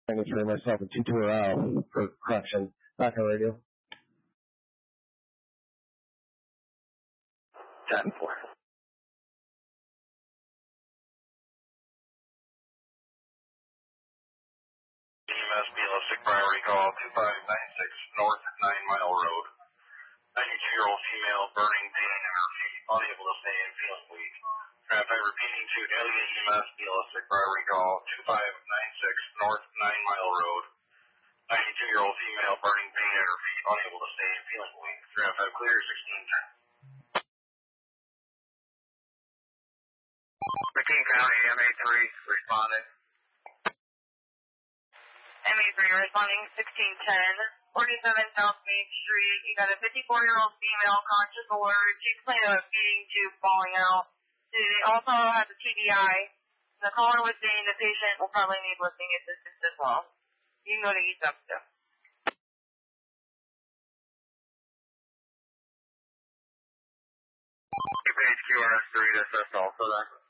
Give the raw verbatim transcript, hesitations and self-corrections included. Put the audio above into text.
for myself and two two out for correction. Back on radio. ten four. E M S B L S sick priority call two five nine six North nine Mile Road. ninety-two-year-old female burning pain in her feet, unable to stay and feeling weak. Traffic repeating to Daily E M S B L S sick priority call two five nine six North nine Mile Road. ninety-two-year-old female burning pain in her feet, unable to stay and feeling weak. Traffic clear sixteen ten. McKean County M A three responding. M A three responding sixteen ten, forty-seven South Main Street. You got a fifty-four-year-old female conscious alert. She complained of a feeding tube falling out. They also had the T B I. The caller was saying the patient will probably need lifting assistance as well. You can go to East Upstep. Page Q R S three to assist also then.